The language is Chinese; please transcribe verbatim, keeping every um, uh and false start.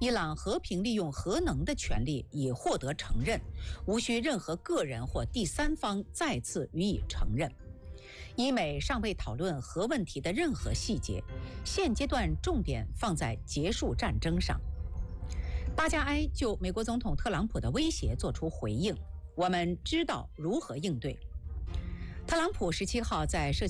伊朗和平利用核能的权利已获得承认，无需任何个人或第三方再次予以承认。伊美尚未讨论核问题的任何细节，现阶段重点放在结束战争上。巴加埃就美国总统特朗普的威胁作出回应，我们知道如何应对。特朗普十七号在社